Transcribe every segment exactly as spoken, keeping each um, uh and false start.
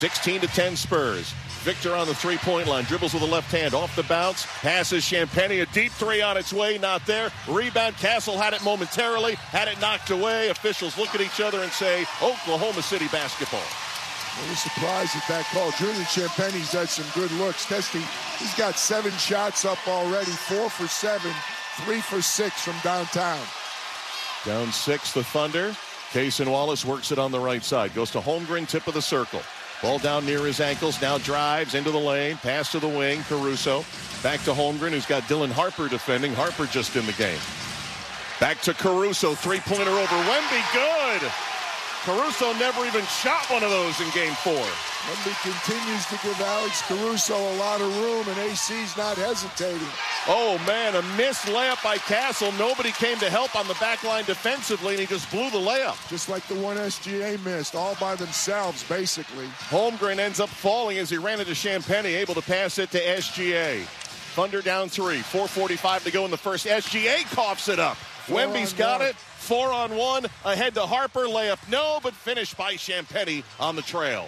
sixteen to ten Spurs. Victor on the three-point line, dribbles with the left hand, off the bounce, passes Champagnie, a deep three on its way, not there. Rebound, Castle had it momentarily, had it knocked away. Officials look at each other and say, Oklahoma City basketball. I was surprised at that call. Julian Champagnie's had some good looks. Testy, he's got seven shots up already, four for seven, three for six from downtown. Down six, the Thunder. Cason Wallace works it on the right side, goes to Holmgren, tip of the circle. Ball down near his ankles, now drives into the lane, pass to the wing, Caruso. Back to Holmgren, who's got Dylan Harper defending. Harper just in the game. Back to Caruso, three-pointer over Wemby, good! Caruso never even shot one of those in game four. Wemby continues to give Alex Caruso a lot of room, and A C's not hesitating. Oh, man, a missed layup by Castle. Nobody came to help on the back line defensively, and he just blew the layup. Just like the one S G A missed, all by themselves, basically. Holmgren ends up falling as he ran into Champagnie, able to pass it to S G A. Thunder down three, four forty-five to go in the first. S G A coughs it up. Four Wemby's got one. It. Four on one. Ahead to Harper. Layup no, but finished by Champagnie on the trail.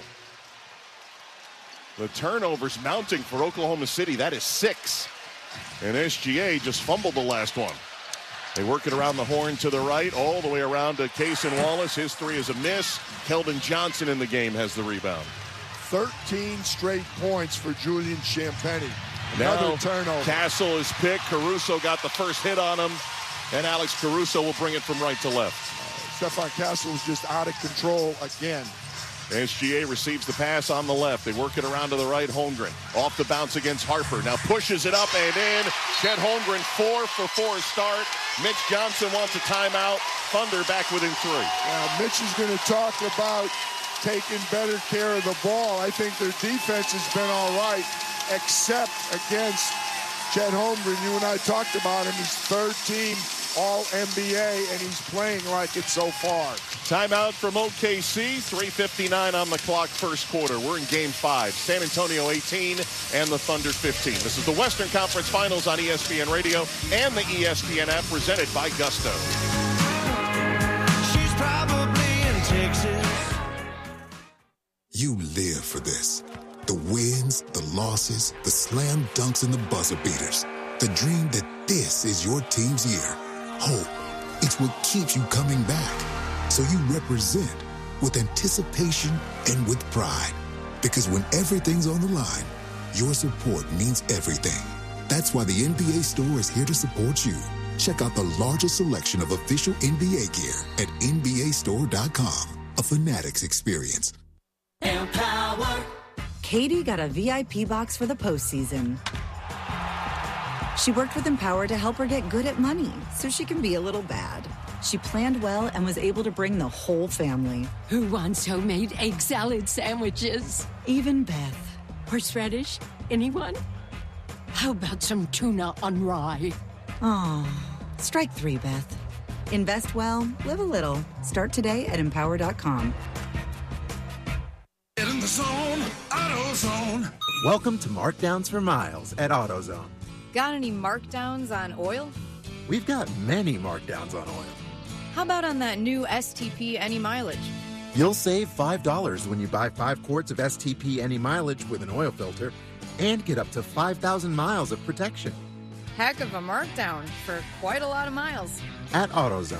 The turnovers mounting for Oklahoma City. That is six. And S G A just fumbled the last one. They work it around the horn to the right, all the way around to Cason Wallace. His three is a miss. Keldon Johnson in the game has the rebound. thirteen straight points for Julian Champagnie. Another now, turnover. Castle is picked. Caruso got the first hit on him. And Alex Caruso will bring it from right to left. Uh, Stephon Castle is just out of control again. S G A receives the pass on the left. They work it around to the right. Holmgren off the bounce against Harper. Now pushes it up and in. Chet Holmgren four for four start. Mitch Johnson wants a timeout. Thunder back within three. Now Mitch is going to talk about taking better care of the ball. I think their defense has been all right, except against Chet Holmgren. You and I talked about him. He's third team All N B A, and he's playing like it so far. Timeout from O K C. three fifty-nine on the clock, first quarter. We're in game five. San Antonio eighteen and the Thunder fifteen. This is the Western Conference Finals on E S P N Radio and the E S P N app, presented by Gusto. She's probably in Texas. You live for this. The wins, the losses, the slam dunks, and the buzzer beaters. The dream that this is your team's year. Hope. It's what keeps you coming back. So you represent with anticipation and with pride. Because when everything's on the line, your support means everything. That's why the N B A Store is here to support you. Check out the largest selection of official N B A gear at N B A store dot com. A Fanatics experience. Empower. Katie got a V I P box for the postseason. She worked with Empower to help her get good at money so she can be a little bad. She planned well and was able to bring the whole family. Who wants homemade egg salad sandwiches? Even Beth. Horseradish? Anyone? How about some tuna on rye? Oh, strike three, Beth. Invest well, live a little. Start today at empower dot com. Get in the zone, AutoZone. Welcome to Markdowns for Miles at AutoZone. Got any markdowns on oil? We've got many markdowns on oil. How about on that new S T P Any Mileage? You'll save five dollars when you buy five quarts of S T P Any Mileage with an oil filter and get up to five thousand miles of protection. Heck of a markdown for quite a lot of miles. At AutoZone.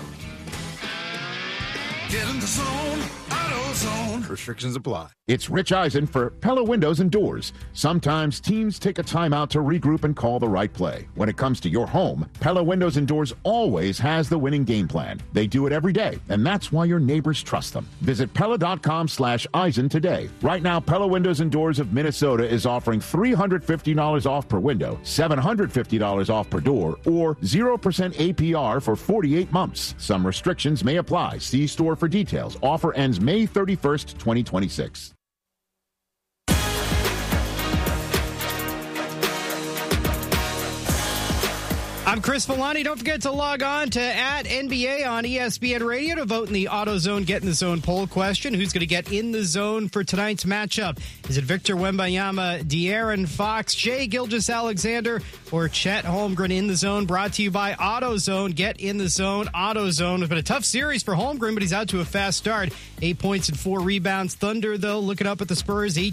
Get in the zone, AutoZone. Restrictions apply. It's Rich Eisen for Pella Windows and Doors. Sometimes teams take a timeout to regroup and call the right play. When it comes to your home, Pella Windows and Doors always has the winning game plan. They do it every day, and that's why your neighbors trust them. Visit Pella.com slash Eisen today. Right now, Pella Windows and Doors of Minnesota is offering three hundred fifty dollars off per window, seven hundred fifty dollars off per door, or zero percent A P R for forty-eight months. Some restrictions may apply. See store for details. Offer ends May thirty-first, twenty twenty-six. I'm Chris Villani. Don't forget to log on to at N B A on E S P N Radio to vote in the AutoZone Get in the Zone poll question. Who's going to get in the zone for tonight's matchup? Is it Victor Wembanyama, De'Aaron Fox, Shai Gilgeous-Alexander, or Chet Holmgren in the zone? Brought to you by AutoZone. Get in the zone. AutoZone. It's been a tough series for Holmgren, but he's out to a fast start. Eight points and four rebounds. Thunder, though, looking up at the Spurs.